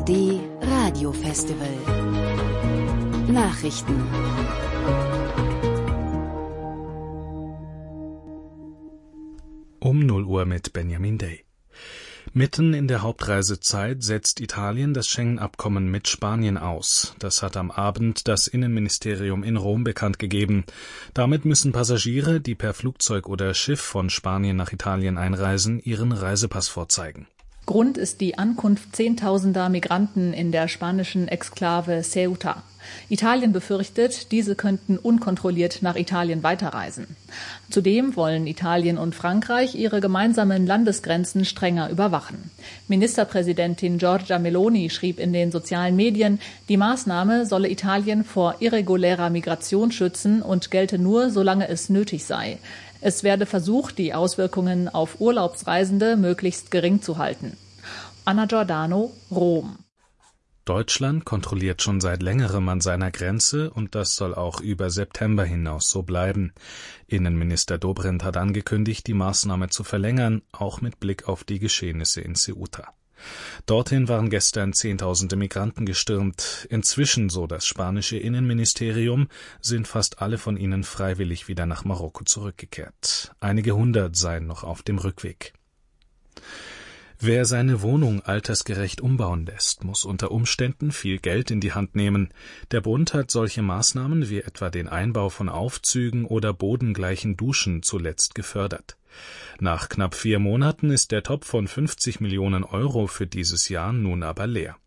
ARD Radiofestival. Nachrichten. Um 0 Uhr mit Benjamin Day. Mitten in der Hauptreisezeit setzt Italien das Schengen-Abkommen mit Spanien aus. Das hat am Abend das Innenministerium in Rom bekannt gegeben. Damit müssen Passagiere, die per Flugzeug oder Schiff von Spanien nach Italien einreisen, ihren Reisepass vorzeigen. Grund ist die Ankunft Zehntausender Migranten in der spanischen Exklave Ceuta. Italien befürchtet, diese könnten unkontrolliert nach Italien weiterreisen. Zudem wollen Italien und Frankreich ihre gemeinsamen Landesgrenzen strenger überwachen. Ministerpräsidentin Giorgia Meloni schrieb in den sozialen Medien, die Maßnahme solle Italien vor irregulärer Migration schützen und gelte nur, solange es nötig sei. Es werde versucht, die Auswirkungen auf Urlaubsreisende möglichst gering zu halten. Anna Giordano, Rom. Deutschland kontrolliert schon seit längerem an seiner Grenze und das soll auch über September hinaus so bleiben. Innenminister Dobrindt hat angekündigt, die Maßnahme zu verlängern, auch mit Blick auf die Geschehnisse in Ceuta. Dorthin waren gestern Zehntausende Migranten gestürmt. Inzwischen, so das spanische Innenministerium, sind fast alle von ihnen freiwillig wieder nach Marokko zurückgekehrt. Einige hundert seien noch auf dem Rückweg. Wer seine Wohnung altersgerecht umbauen lässt, muss unter Umständen viel Geld in die Hand nehmen. Der Bund hat solche Maßnahmen wie etwa den Einbau von Aufzügen oder bodengleichen Duschen zuletzt gefördert. Nach knapp 4 Monaten ist der Topf von 50 Millionen Euro für dieses Jahr nun aber leer.